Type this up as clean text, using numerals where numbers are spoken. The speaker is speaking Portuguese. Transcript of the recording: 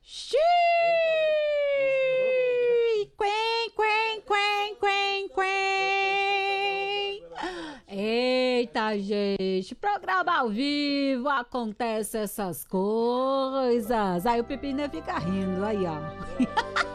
Xiii! Quen, quen, quen, quen, quen. Eita, gente, programa ao vivo, acontece essas coisas. Aí o Pepino fica rindo, aí, ó.